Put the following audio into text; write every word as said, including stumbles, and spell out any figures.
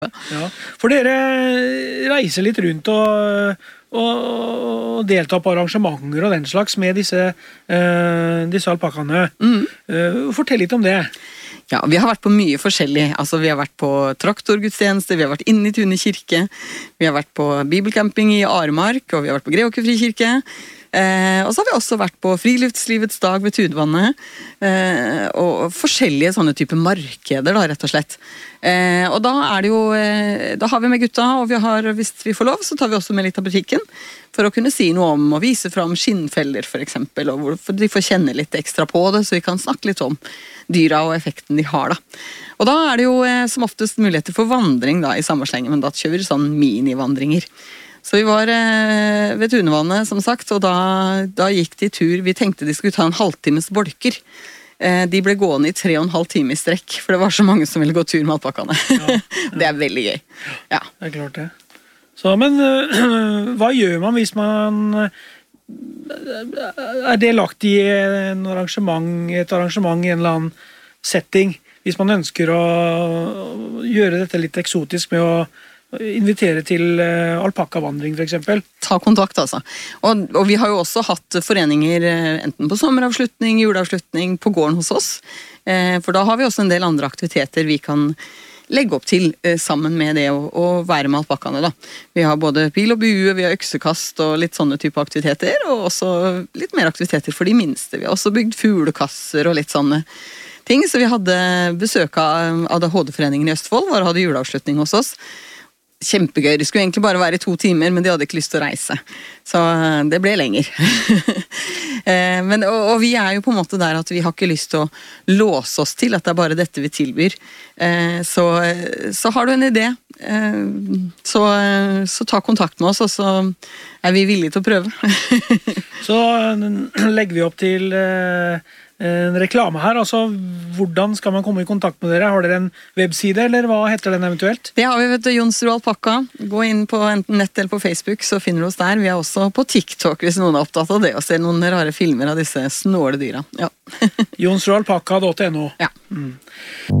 Ja, for dere reiser litt rundt og, og deltar på arrangementer og den slags med disse, uh, disse alpakkaene. Mm. Uh, fortell litt om det. Ja, vi har vært på mye forskjellig. Altså, vi har vært på traktorgudstjeneste, vi har vært inne i Tune kirke, vi har vært på bibelcamping i Aremark, og vi har vært på Greåker frikirke. Eh, og så har vi også vært på friluftslivets dag ved Tudevannet, eh, og forskjellige sånne typer markeder da, rett og slett. Eh, og da er det jo, eh, da har vi med gutta, og vi har, hvis vi får lov, så tar vi også med litt av butikken, for å kunne si noe om, og vise fram skinnfeller for eksempel, og hvor, for de får kjenne litt ekstra på det, så vi kan snakke litt om dyra og effekten de har da. Og da er det jo eh, som oftest muligheter for vandring da, i samme slenge, men da kjører vi sånn minivandringer. Så vi var eh, ved Tunevannet, som sagt, og da, da gikk de tur. Vi tenkte de skulle ta en halvtimes bolker. Eh, de ble gående i tre og en halv time i strekk, for det var så mange som ville gå tur med alpakkene. Ja, ja. Det er veldig gøy. Ja. Det er klart det. Så, men øh, hva gjør man hvis man... Er det lagt i en arrangement, et arrangement i en eller annen setting? Hvis man ønsker å gjøre dette litt eksotisk med å invitere til uh, alpakkavandring for eksempel. Ta kontakt altså. Og, og vi har jo også hatt foreninger enten på sommeravslutning, juleavslutning, på gården hos oss. Eh, for da har vi også en del andre aktiviteter vi kan legge opp til eh, sammen med det å, å være med alpakkene da. Vi har både pil og bue, vi har øksekast og litt sånne type aktiviteter, og også litt mer aktiviteter for de minste. Vi har også bygd fuglekasser og litt sånne ting, så vi hadde besøk av A D H D-foreningen i Østfold, hvor hadde juleavslutning hos oss. Kjempegøy. Det skulle egentlig bare være to timer, men de hadde ikke lyst til å reise. Så det ble lenger. men, og, og vi er jo på en måte der at vi har ikke lyst til å låse oss til at det er bare dette vi tilbyr. Så, så har du en idé, så, så ta kontakt med oss, og så er vi villige til å prøve. Så legger vi opp til en reklame her, altså hvordan skal man komme i kontakt med dere? Har dere en webside, eller hva heter den eventuelt? Det har vi, vet du, Jonsrud Alpakka. Gå inn på enten nett eller på Facebook, så finner du oss der. Vi er også på TikTok, hvis noen er opptatt av det, og ser noen rare filmer av disse snåle dyra. Ja. jonsrud alpakka punktum no. Ja. Mm.